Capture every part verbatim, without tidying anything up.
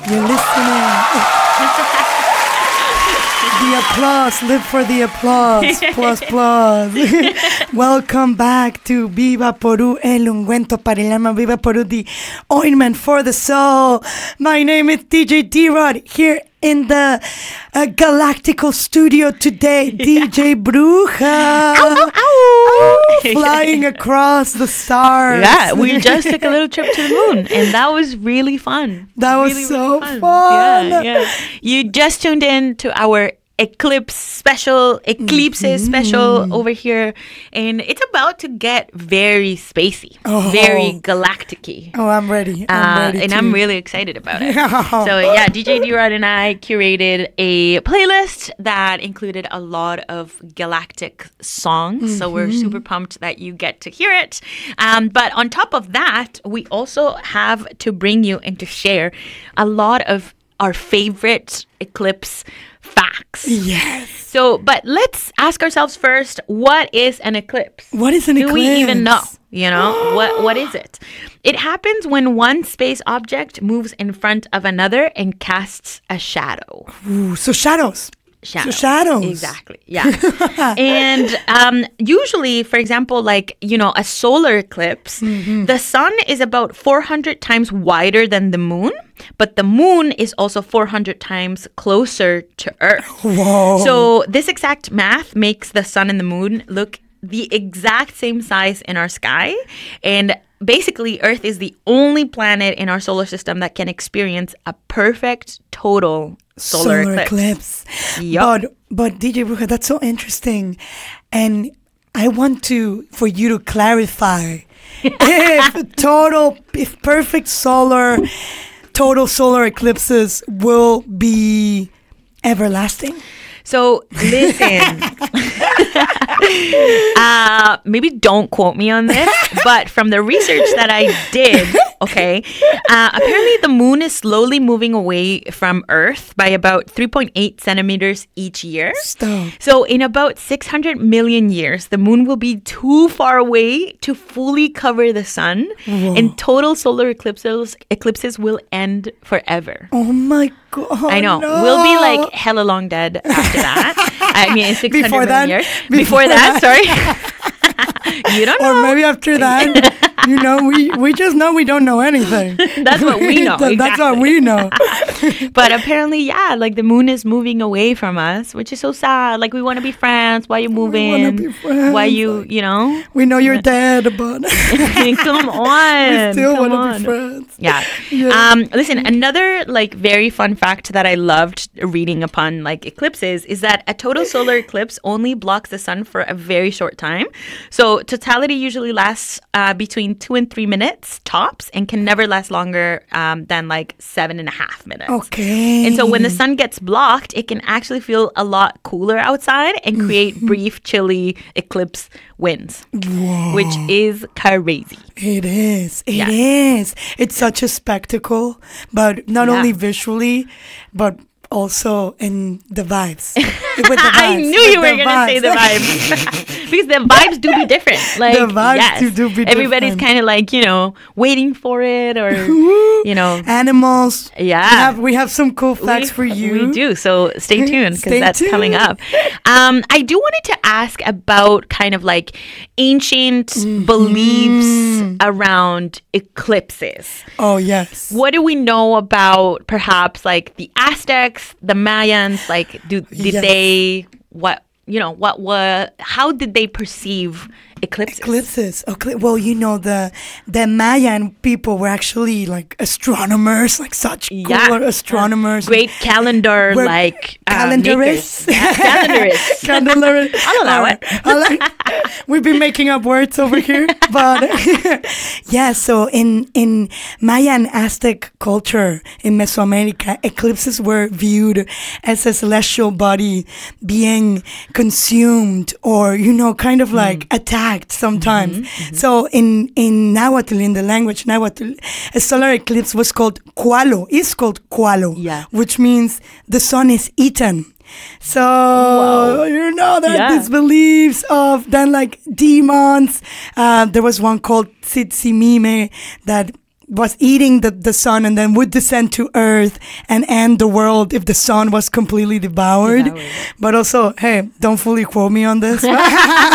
You're listening. The applause, live for the applause, plus, plus. Welcome back to Viva Porú, el ungüento para el alma, Viva Porú, the ointment for the soul. My name is D J D-Rod, here in the uh, Galactical studio today, D J Bruja. Ow, ow, ow. Flying across the stars. Yeah, we just took a little trip to the moon, and that was really fun. That was really, so really fun. fun. Yeah, yeah. You just tuned in to our eclipse special, eclipses mm-hmm. special over here, and it's about to get very spacey, oh. very galactic-y. Oh, I'm ready. I'm uh, ready and too. I'm really excited about it. So yeah, D J D-Rod and I curated a playlist that included a lot of galactic songs. Mm-hmm. So we're super pumped that you get to hear it. Um, but on top of that, we also have to bring you and to share a lot of our favorite eclipse facts. Yes. So, but let's ask ourselves first, what is an eclipse? What is an Do eclipse? Do we even know? You know, what what is it? It happens when one space object moves in front of another and casts a shadow. Ooh, so shadows. Shadows. So shadows. Exactly. Yeah. And um, usually, for example, like, you know, a solar eclipse, mm-hmm. the sun is about four hundred times wider than the moon, but the moon is also four hundred times closer to Earth. Whoa. So this exact math makes the sun and the moon look the exact same size in our sky. And basically, Earth is the only planet in our solar system that can experience a perfect total solar, solar eclipse. eclipse. Yep. But but D J Bruja, that's so interesting, and I want to for you to clarify if total, if perfect solar, total solar eclipses will be everlasting. So listen, uh, maybe don't quote me on this, but from the research that I did, okay, uh, apparently the moon is slowly moving away from Earth by about three point eight centimeters each year. Stop. So in about six hundred million years, the moon will be too far away to fully cover the sun. Whoa. And total solar eclipses eclipses will end forever. Oh my God. I know. No. We'll be like hella long dead after that. I mean, in six hundred before million that, years. Before, before that, that. sorry. You don't know. Or maybe after that. You know, we, we just know we don't know anything. That's what we know. That's exactly. what we know. But apparently, yeah, like the moon is moving away from us, which is so sad. Like, we want to be friends. Why you moving? We want to be friends. Why you, you know? We know you're dead, but come on. We still want on. to be friends. Yeah. yeah. Um. Listen, another like very fun fact that I loved reading upon like eclipses is that a total solar eclipse only blocks the sun for a very short time. So totality usually lasts uh, between two and three minutes tops and can never last longer um, than like seven and a half minutes. Okay. And so when the sun gets blocked, it can actually feel a lot cooler outside and create brief, chilly eclipse winds, Whoa. Which is crazy. It is. It yeah. is. It's such a spectacle, but not yeah. only visually, but also in the vibes. With the vibes. I knew you were going to say the vibes. Because the vibes do be different. Like, the vibes yes, do, do be everybody's different. kind of like, you know, waiting for it or, you know. Animals. Yeah. We have, we have some cool facts we, for you. We do. So stay tuned because that's tuned. coming up. Um, I do wanted to ask about kind of like ancient mm-hmm. beliefs around eclipses. Oh, yes. What do we know about perhaps like the Aztecs, the Mayans? Like, do did yes. they what you know what what how did they perceive eclipses? Eclipses. Okay. Well, you know, the the Mayan people were actually like astronomers, like such yeah. cool astronomers. Great calendar, We're like uh, calendarists. Yeah, calendarists. calendarists. I'll allow it. I like, we've been making up words over here, but yeah. So in in Mayan Aztec culture in Mesoamerica, eclipses were viewed as a celestial body being consumed, or you know, kind of like mm. attacked sometimes. Mm-hmm, mm-hmm. So in in Nahuatl, in the language Nahuatl, a solar eclipse was called Cualo. It's called Cualo, yeah. which means the sun is eaten. So, wow. you know, that yeah. these beliefs of then like demons. Uh, there was one called Tzitzimime that was eating the, the sun and then would descend to earth and end the world if the sun was completely devoured. devoured. But also, hey, don't fully quote me on this. But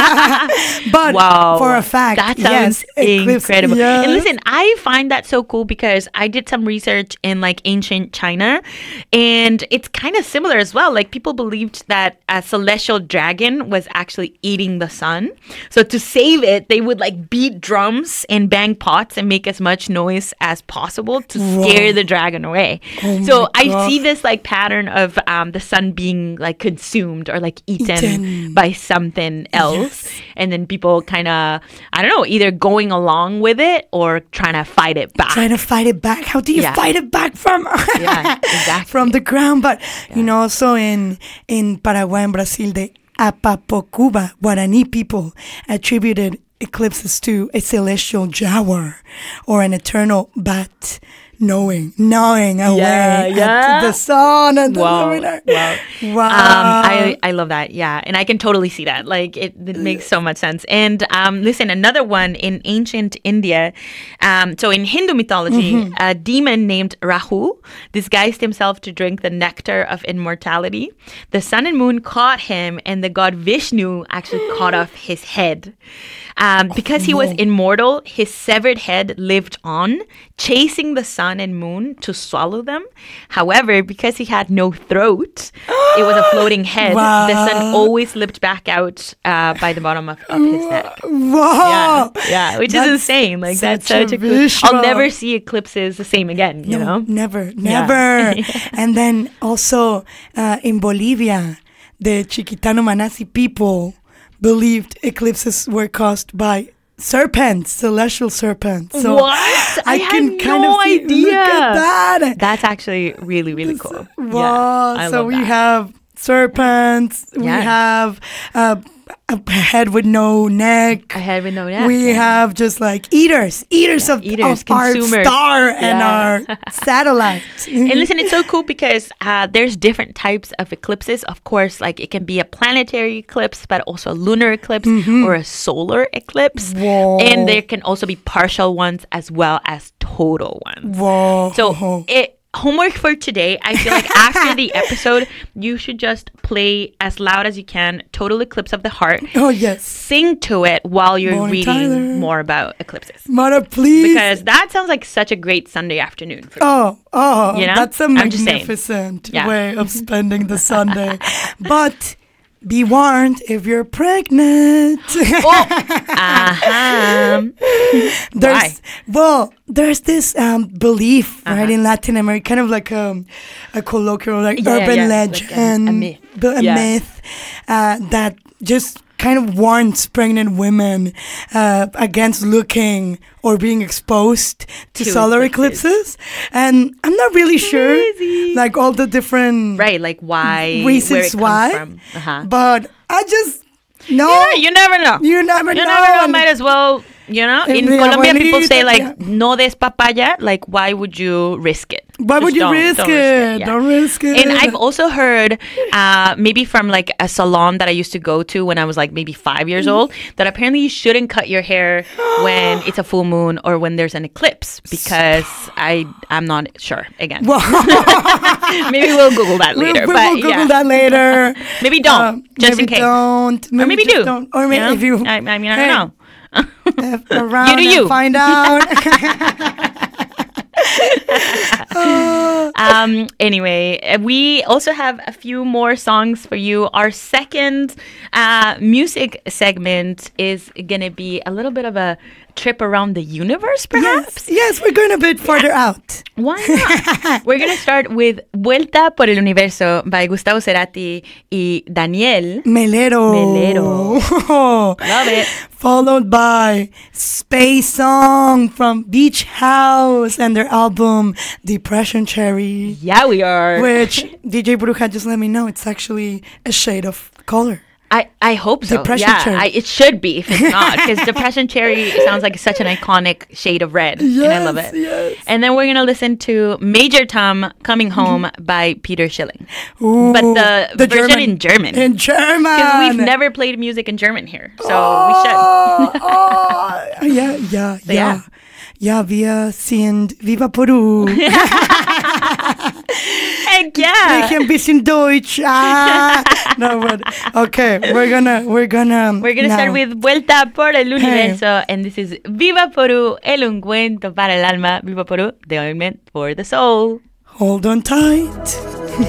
wow. for a fact, that sounds yes, incredible. Yes. And listen, I find that so cool because I did some research in like ancient China, and it's kind of similar as well. Like people believed that a celestial dragon was actually eating the sun. So to save it, they would like beat drums and bang pots and make as much noise as possible to scare Whoa. the dragon away. Oh so I see this like pattern of um, the sun being like consumed or like eaten, eaten. by something else. Yes. And then people kind of, I don't know, either going along with it or trying to fight it back. Trying to fight it back. How do you yeah. fight it back from yeah, exactly. from the ground? But, yeah. you know, also in, in Paraguay and Brazil, the Apapocuba Guarani people attributed eclipses to a celestial jaguar or an eternal bat knowing, gnawing away yeah, yeah. at the sun. And wow. The wow. Wow. Um, I, I love that. Yeah. And I can totally see that. Like, it, it makes so much sense. And um, listen, another one in ancient India. Um, so in Hindu mythology, mm-hmm. a demon named Rahu disguised himself to drink the nectar of immortality. The sun and moon caught him, and the god Vishnu actually cut off his head. Um, because he was immortal, his severed head lived on, chasing the sun and moon to swallow them. However, because he had no throat, it was a floating head. Wow. The sun always slipped back out uh, by the bottom of, of his neck. Wow. Yeah, yeah, which that's is insane. Like such that's such a a cool. visual. I'll never see eclipses the same again. You no, know, never, never. Yeah. And then also uh, in Bolivia, the Chiquitano Manasi people believed eclipses were caused by serpents, celestial serpents. So what? I, I can had kind no of see, idea. Look at that. That's actually really, really cool. Wow. Yeah, I so love we that. have serpents. Yeah. We have uh, a head with no neck. A head with no neck. We yeah. have just like eaters, eaters yeah, of, eaters, of our consumers. star yeah. and our satellite. And listen, it's so cool because uh, there's different types of eclipses. Of course, like it can be a planetary eclipse, but also a lunar eclipse mm-hmm. or a solar eclipse. Whoa. And there can also be partial ones as well as total ones. Whoa. So it. Homework for today, I feel like after the episode, you should just play as loud as you can Total Eclipse of the Heart. Oh, yes. Sing to it while you're Morning, reading Tyler. more about eclipses. Mara, please. Because that sounds like such a great Sunday afternoon for Oh, oh, you know? That's a I'm just saying. magnificent Yeah. way of spending the Sunday. But be warned if you're pregnant. Oh, uh-huh. There's, Why? Well, there's this um, belief, Uh-huh. right, in Latin America, kind of like um, a colloquial, like Yeah, urban yeah, legend, like a- a myth. the- a Yeah. myth uh, that just kind of warns pregnant women uh, against looking or being exposed to, To solar eclipses. eclipses. And I'm not really sure, Crazy. like all the different Right, like why, reasons where it comes why. from. Uh-huh. But I just know. Yeah, you never know. You never You know. never know. Might as well, you know. And In mi Colombia, people say abuelita, like, yeah. no des papaya. Like, why would you risk it? Why Just would you don't- risk don't it? yeah. Don't risk it. And I've also heard, uh, maybe from like a salon that I used to go to when I was like maybe five years old, that apparently you shouldn't cut your hair when it's a full moon or when there's an eclipse because I I'm not sure again. Well, Maybe we'll Google that we, later. we but will Google yeah. that later. Maybe don't, Um, just maybe in case. Don't. Maybe Or maybe just do. Don't. Or maybe You know? if you. I, I mean, I Hey. don't know. F around You do and you. find out. um anyway, we also have a few more songs for you. Our second uh music segment is gonna be a little bit of a trip around the universe, perhaps. yes, yes, we're going a bit farther out. Why not? We're gonna start with Vuelta por el Universo by Gustavo Cerati y Daniel Melero. Melero. Love it. Followed by Space Song from Beach House and their album Depression Cherry, Yeah, we are. which D J Bruja just let me know it's actually a shade of color. I, I hope so. Depression yeah, Cherry. I, it should be if it's not, because Depression Cherry sounds like such an iconic shade of red, and I love it. Yes. And then we're gonna listen to Major Tom "Coming Home" by Peter Schilling, Ooh, but the, version in German. In German. Because we've never played music in German here, so oh, we should. oh, yeah, yeah, So, yeah. yeah. Ja, wir sind Viva Peru. Heck yeah. Spreche ein bisschen Deutsch. Ah. No, but okay, we're gonna, we're gonna. We're gonna now. start with Vuelta por el Universo, and this is Viva Peru, el ungüento para el alma. Viva Peru, the ointment for the soul. Hold on tight.